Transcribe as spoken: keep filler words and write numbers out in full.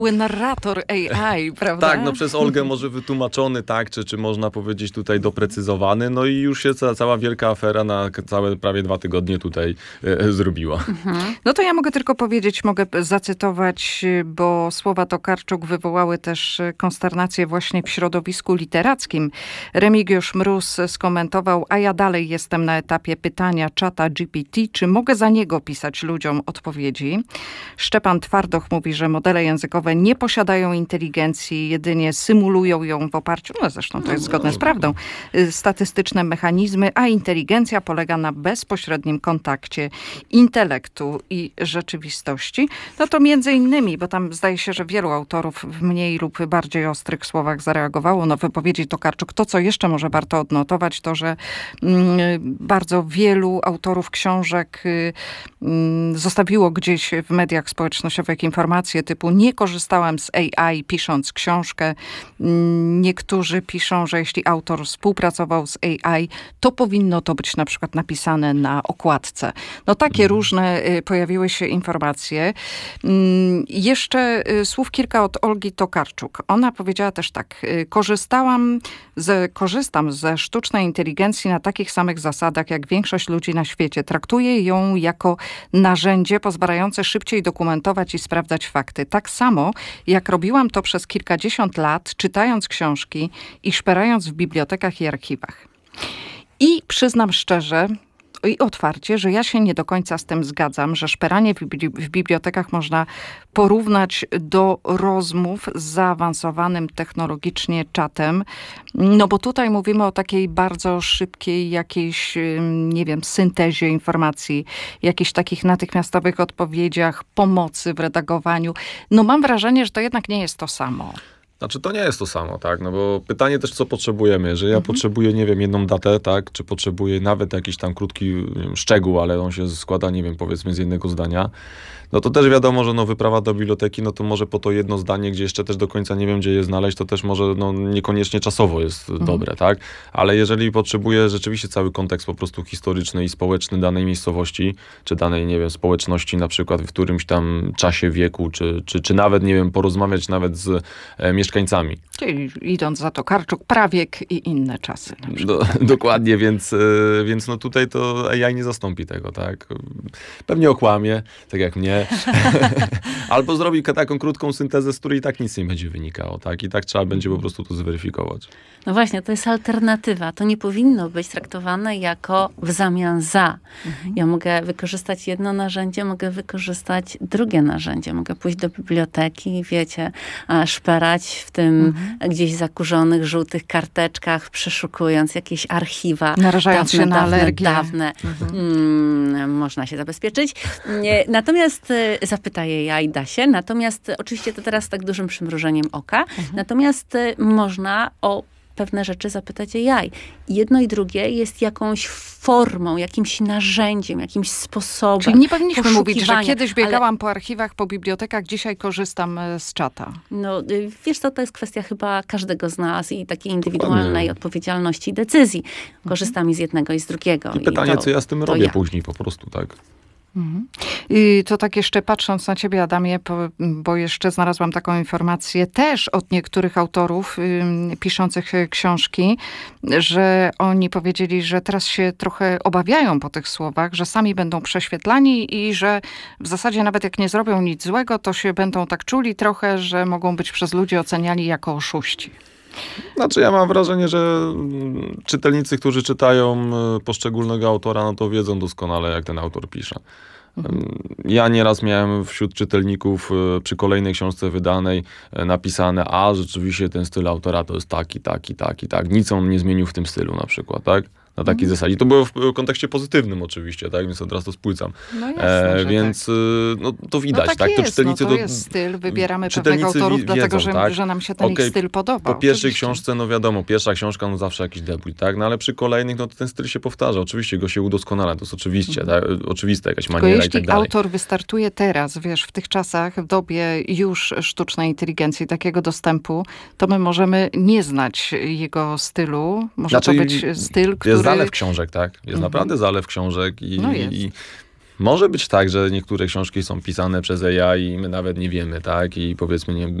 narrator A I, prawda? Tak, no przez Olgę może wytłumaczony, tak, czy, czy można powiedzieć tutaj doprecyzowany, no i już się ca, cała wielka afera na całe prawie dwa tygodnie tutaj e, zrobiła. Mhm. No to ja mogę tylko powiedzieć, mogę zacytować, bo słowa Tokarczuk wywołały też konsternację właśnie w środowisku literackim. Remigiusz Mróz skomentował, a ja dalej jestem na etapie pytania czata G P T, czy mogę za niego pisać ludziom odpowiedzi. Szczepan Twardoch mówi, że modele językowe nie posiadają inteligencji, jedynie symulują ją w oparciu, no zresztą to jest zgodne z prawdą, statystyczne mechanizmy, a inteligencja polega na bezpośrednim kontakcie intelektu i rzeczywistości. No to między innymi, bo tam zdaje się, że wielu autorów w mniej lub bardziej ostrych słowach zareagowało na wypowiedzi Tokarczuk. To, co jeszcze może warto odnotować, to, że mm, bardzo wielu autorów książek y, y, zostawiło gdzieś w mediach społecznościowych informacje typu nie korzystałem z A I pisząc książkę. Niektórzy piszą, że jeśli autor współpracował z A I, to powinno to być na przykład napisane na okładce. No takie różne pojawiły się informacje. Jeszcze słów kilka od Olgi Tokarczuk. Ona powiedziała też tak. Korzystałam z, korzystam ze sztucznej inteligencji na takich samych zasadach, jak większość ludzi na świecie. Traktuję ją jako narzędzie pozwalające szybciej dokumentować i sprawdzać fakty. Tak samo, jak robiłam to przez kilkadziesiąt lat, czytając książki i szperając w bibliotekach i archiwach. I przyznam szczerze i otwarcie, że ja się nie do końca z tym zgadzam, że szperanie w, bibli- w bibliotekach można porównać do rozmów z zaawansowanym technologicznie czatem. No bo tutaj mówimy o takiej bardzo szybkiej jakiejś, nie wiem, syntezie informacji, jakichś takich natychmiastowych odpowiedziach, pomocy w redagowaniu. No mam wrażenie, że to jednak nie jest to samo. Znaczy to nie jest to samo, tak, no bo pytanie też, co potrzebujemy. Że ja Mhm. potrzebuję, nie wiem, jedną datę, tak, czy potrzebuję nawet jakiś tam krótki nie wiem, szczegół, ale on się składa, nie wiem, powiedzmy z jednego zdania. No to też wiadomo, że no wyprawa do biblioteki, no to może po to jedno zdanie, gdzie jeszcze też do końca nie wiem, gdzie je znaleźć, to też może no niekoniecznie czasowo jest Mhm. dobre, tak? Ale jeżeli potrzebuję rzeczywiście cały kontekst po prostu historyczny i społeczny danej miejscowości, czy danej, nie wiem, społeczności na przykład w którymś tam czasie wieku, czy, czy, czy nawet, nie wiem, porozmawiać nawet z e, mieszkańcami. Czyli idąc za Tokarczuk, prawiek i inne czasy. Na przykład. Do, dokładnie, więc, e, więc no tutaj to A I nie zastąpi tego, tak? Pewnie okłamie, tak jak mnie. Albo zrobi taką krótką syntezę, z której i tak nic nie będzie wynikało, tak? I tak trzeba będzie po prostu to zweryfikować. No właśnie, to jest alternatywa. To nie powinno być traktowane jako w zamian za. Mhm. Ja mogę wykorzystać jedno narzędzie, mogę wykorzystać drugie narzędzie. Mogę pójść do biblioteki i wiecie, szperać w tym mhm. gdzieś zakurzonych, żółtych karteczkach, przeszukując jakieś archiwa. Narażając dawne, się na dawne, alergię. Dawne. Mhm. Mm, można się zabezpieczyć. Natomiast zapytaję ja i da się. Natomiast oczywiście to teraz z tak dużym przymrużeniem oka. Mhm. Natomiast można o pewne rzeczy zapytać A I. Jedno i drugie jest jakąś formą, jakimś narzędziem, jakimś sposobem. Czyli nie powinniśmy mówić, że poszukiwania, kiedyś biegałam ale... po archiwach, po bibliotekach, dzisiaj korzystam z czata. No, wiesz co, to jest kwestia chyba każdego z nas i takiej indywidualnej Dokładnie. odpowiedzialności i decyzji. Korzystam i z jednego i z drugiego. I pytanie, I to, co ja z tym robię ja. później po prostu, tak? Mhm. I to tak jeszcze patrząc na ciebie, Adamie, bo jeszcze znalazłam taką informację też od niektórych autorów y, piszących książki, że oni powiedzieli, że teraz się trochę obawiają po tych słowach, że sami będą prześwietlani i że w zasadzie nawet jak nie zrobią nic złego, to się będą tak czuli trochę, że mogą być przez ludzi oceniani jako oszuści. Znaczy ja mam wrażenie, że czytelnicy, którzy czytają poszczególnego autora, no to wiedzą doskonale, jak ten autor pisze. Mhm. Ja nieraz miałem wśród czytelników przy kolejnej książce wydanej napisane, a rzeczywiście ten styl autora to jest taki, taki, taki, tak. Nic on nie zmienił w tym stylu na przykład, tak? Na takiej mm. zasadzie. To było w kontekście pozytywnym oczywiście, tak? Więc od razu to spłycam. No jasne, e, więc tak. no, to widać, no tak? tak? Jest, to czytelnicy no to to jest styl, wybieramy pewnych czytelnicy autorów, wiedzą, dlatego że, tak? że nam się ten okay, ich styl podoba. Po pierwszej oczywiście. książce, no wiadomo, pierwsza książka, no zawsze jakiś debiut, tak? No ale przy kolejnych, no to ten styl się powtarza. Oczywiście go się udoskonala, to jest oczywiście, tak? Oczywiste jakaś Tylko maniera jeśli i tak dalej. autor wystartuje teraz, wiesz, w tych czasach, w dobie już sztucznej inteligencji, takiego dostępu, to my możemy nie znać jego stylu. Może znaczy, to być styl, który... Jest zalew książek, tak? Jest mhm. naprawdę zalew książek i, no jest. i Może być tak, że niektóre książki są pisane przez A I i my nawet nie wiemy, tak? I powiedzmy, nie